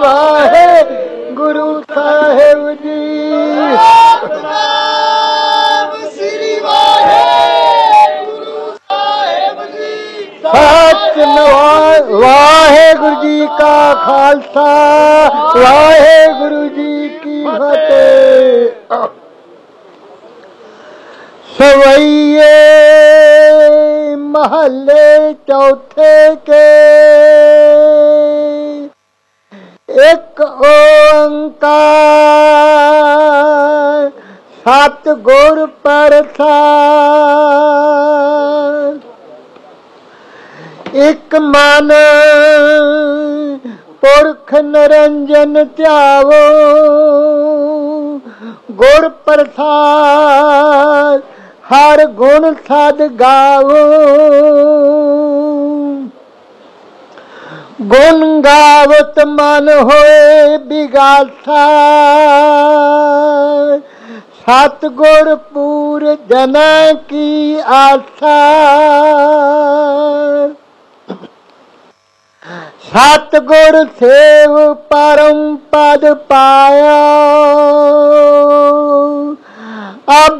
ਵਾਹਿਗੁਰੂ ਸਾਹਿਬ ਜੀ। ਵਾਹਿਗੁਰੂ ਜੀ ਕਾ ਖਾਲਸਾ ਵਾਹਿਗੁਰੂ ਜੀ ਕੀ ਫਤਿਹ। ਸਵਈਏ महले चौथे के एक ओंकार सतगुर प्रसाद। एक मन पुरख निरंजन ध्यावो गुर प्रसाद हर गुण सद गावो। गुण गावत मन होए बिगासा सतगुर पूर जना की आसा। सतगुर सेव परम पद पाया अब